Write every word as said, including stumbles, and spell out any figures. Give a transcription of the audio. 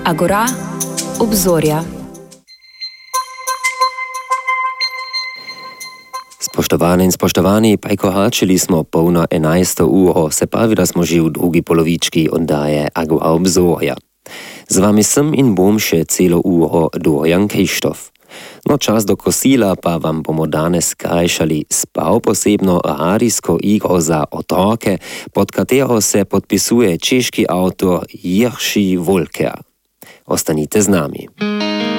Agora, obzorja. Spoštovane in spoštovani, pajkohačili smo polno enajsto uro, se pravi, da smo že v drugi polovički oddaje Agora obzorja. Z vami sem in bom še celo uro Dorian Krištof. No, čas do kosila pa vam bomo danes skrajšali s prav posebno radijsko igro za otroke, pod katero se podpisuje češki avtor Jiří Wolker. Ostanite z nami.